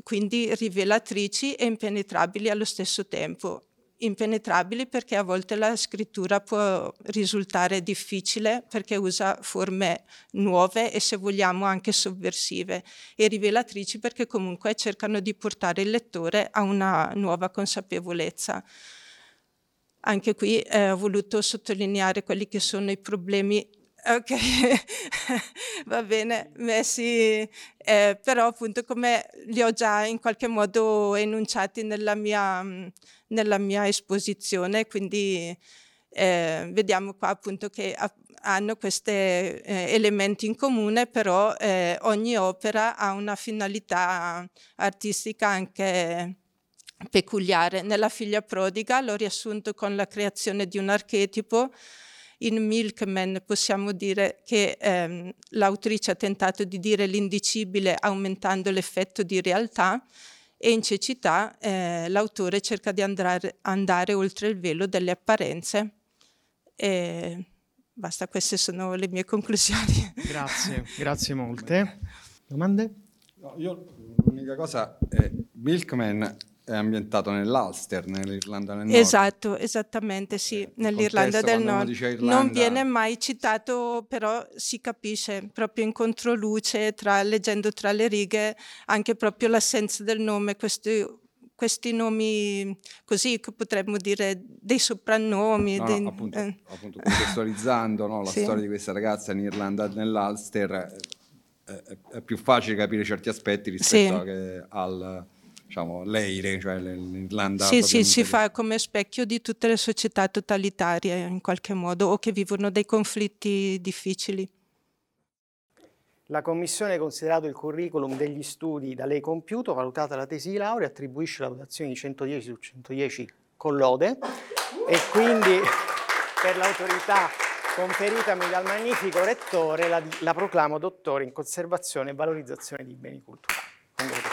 quindi rivelatrici e impenetrabili allo stesso tempo. Impenetrabili perché a volte la scrittura può risultare difficile perché usa forme nuove e, se vogliamo, anche sovversive, e rivelatrici perché comunque cercano di portare il lettore a una nuova consapevolezza. Anche qui ho voluto sottolineare quelli che sono i problemi, ok, va bene, messi, però appunto come li ho già in qualche modo enunciati nella mia esposizione, quindi vediamo qua appunto che hanno questi elementi in comune, però ogni opera ha una finalità artistica anche peculiare. Nella Figlia prodiga l'ho riassunto con la creazione di un archetipo. In Milkman possiamo dire che l'autrice ha tentato di dire l'indicibile aumentando l'effetto di realtà, e in Cecità l'autore cerca di andare oltre il velo delle apparenze. E basta, queste sono le mie conclusioni. Grazie molte. Domande? No, io l'unica cosa, Milkman è ambientato nell'Ulster, nell'Irlanda del Nord. Esatto, esattamente, sì, nell'Irlanda del Nord. Non viene mai citato, però si capisce proprio in controluce, leggendo tra le righe, anche proprio l'assenza del nome, questi nomi così che potremmo dire dei soprannomi. No, appunto contestualizzando, no, la sì. storia di questa ragazza in Irlanda, nell'Ulster, è più facile capire certi aspetti rispetto al, diciamo, l'Eire, cioè l'Irlanda. Sì, si fa come specchio di tutte le società totalitarie in qualche modo, o che vivono dei conflitti difficili. La Commissione, considerato il curriculum degli studi da lei compiuto, valutata la tesi di laurea, attribuisce la votazione di 110 su 110 con lode, e quindi per l'autorità conferitami dal magnifico rettore la proclamo dottore in conservazione e valorizzazione di beni culturali.